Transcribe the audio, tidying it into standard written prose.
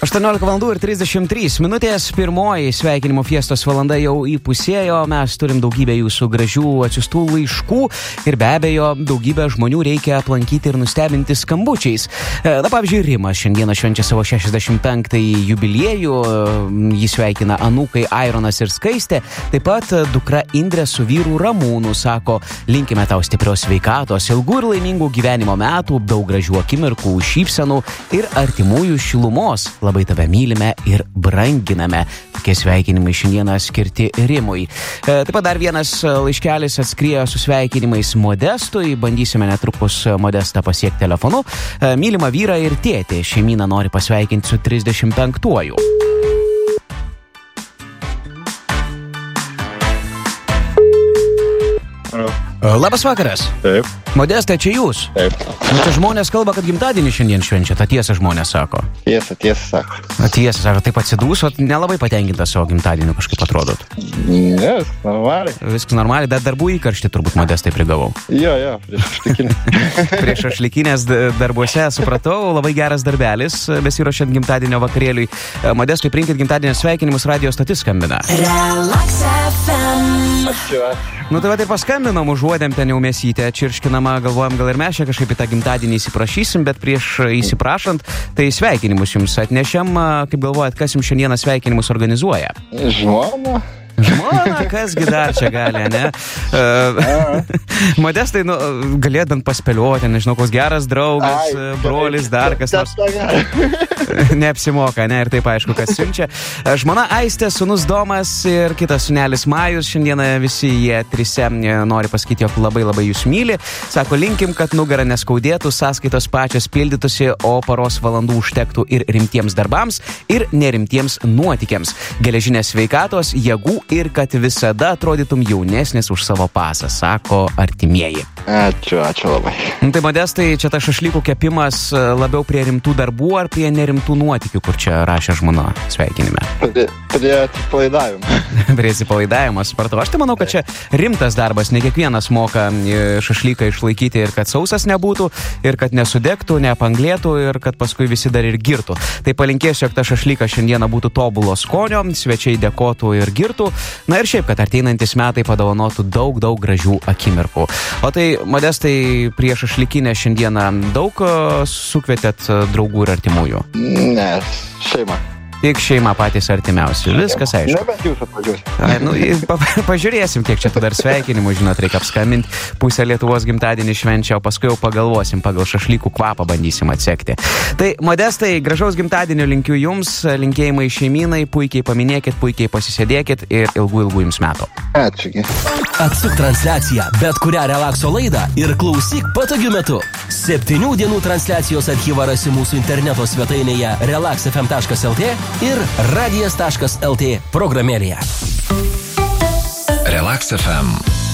18:33, pirmoji sveikinimo fiestos valanda jau įpusėjo, mes turim daugybę jūsų gražių atsiųstų laiškų ir be abejo daugybę žmonių reikia aplankyti ir nustebinti skambučiais. Na, pavyzdžiui, Rimas šiandieną švenčia savo 65-ąjį jubiliejų, jį sveikina anūkai Aironas ir Skaistė, taip pat dukra Indrė su vyru Ramūnu sako, linkime tau stiprios sveikatos, ilgų ir laimingų gyvenimo metų, daug gražių akimirkų, šypsenų ir artimųjų šilumos. Labai tave mylime ir branginame. Tokie sveikinimai šiandieną skirti Rimui. Taip pat dar vienas laiškelis atskriejo su sveikinimais Modestui. Bandysime netrukus Modestą pasiekti telefonu. Mylimą vyrą ir tėtį šeimyną nori pasveikinti su 35-uoju. Labas vakaras. Taip. Modestai, čia jūs? Taip. Nu, tai žmonės kalba, kad gimtadienį šiandien švenčia. Ta tiesa žmonės sako. Tiesa sako. Tiesa sako, taip atsidūsot, nelabai patenkintas savo gimtadieniu kažkaip atrodot. Ne, normaliai. Viskas normaliai, bet darbų įkarštį turbūt Modestai prigavau. Jo, prieš ašlikinės. Prieš ašlikinės darbuose, supratau, labai geras darbelis, besiruošiant gimtadienio vakarėliui. Modestui prinkit gimtadienio sveikinimus, radio stotis skambina. Relax FM. Ačiū. Nu tai va tai paskambinom, užuodėm ten jau mėsytę, čirškinamą, galvojam, gal ir mes čia kažkaip į tą gimtadienį įsiprašysim, bet prieš įsiprašant, tai sveikinimus jums atnešėm, kaip galvojat, kas jums šiandieną sveikinimus organizuoja? Žmona, kasgi dar čia gali, ne? Modestai, nu, galėdant paspėliuoti, nežinau, koks geras draugas, brolis, dar kas nors. Neapsimoka, ne? Ir taip aišku, kas siunčia. Žmona Aistė, sūnus Domas ir kitas sūnelis Majus. Šiandieną visi jie trise nori pasakyti, jog labai jūs myli. Sako, linkim, kad nugarą neskaudėtų, sąskaitos pačios pildytųsi, o paros valandų užtektų ir rimtiems darbams, ir nerimtiems nuotykiams. Geležinės sveikatos, jėgų ir kad visada atrodytum jaunesnis už savo pasą, sako artimieji. ačiū labai. Tai Modestai, čia ta šašlykų kepimas labiau prie rimtų darbų ar prie nerimtų nuotykių, kur čia rašė žmona sveikinime? Prie atsipalaidavimo. Prie atsipalaidavimo, supratau. Aš tai manau, kad čia rimtas darbas, ne kiekvienas moka šašlyką išlaikyti ir kad sausas nebūtų, ir kad nesudegtų, neapanglėtų ir kad paskui visi dar ir girtų. Tai palinkėsiu, jog ta šašlyka šiandieną būtų tobulo skonio, svečiai dėkotų ir girtų, na ir šiaip, kad arteinantis metai padovanotų daug gražių akimirkų. O tai, Modestai, prieš šašlykinę šiandieną daug sukvietėt draugų ir artimųjų? Ne, šeima. Tik šeima patys artimiausi. Viskas aišku. Ne, bet jūs atvažiuosit. Pažiūrėsim, kiek čia tu dar sveikinimų, žinot, reikia apskambinti. Pusę Lietuvos gimtadienį švenčia, o paskui jau pagalvosim, pagal šašlykų kvapą bandysim atsekti. Tai, Modestai, gražaus gimtadienio linkiu jums, linkėjimai šeimynai, puikiai paminėkit, puikiai pasisėdėkit ir ilgų jums metų. Ačiū. Atsuk transliaciją, bet kurią relakso laidą ir klausyk patogiu metu. 7 dienų transliacijos archyvą rasi mūsų interneto svetainėje relaxfm.lt ir radijas.lt programėlėje. Relax FM.